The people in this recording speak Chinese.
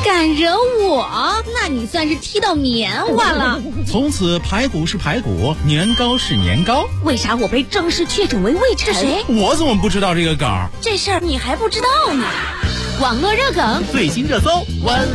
敢惹我，那你算是踢到棉花了。 从此排骨是排骨，年糕是年糕。 为啥我被正式确诊为胃臣？ 这谁？ 我怎么不知道这个梗？ 这事儿你还不知道呢。 网络热梗， 最新热搜，湾